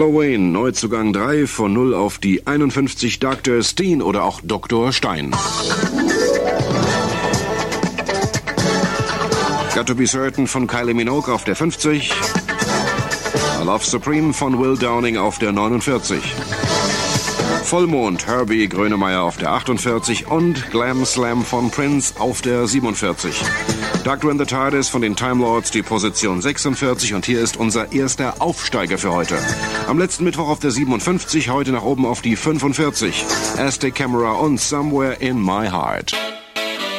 Halloween, Neuzugang 3 von 0 auf die 51 Dr. Steen oder auch Dr. Stein. Got to be Certain von Kylie Minogue auf der 50. I Love Supreme von Will Downing auf der 49. Vollmond, Herbie Grönemeyer auf der 48 und Glam Slam von Prince auf der 47. Doctor in the TARDIS von den Time Lords, die Position 46 und hier ist unser erster Aufsteiger für heute. Am letzten Mittwoch auf der 57, heute nach oben auf die 45. Aztec Camera und Somewhere in My Heart.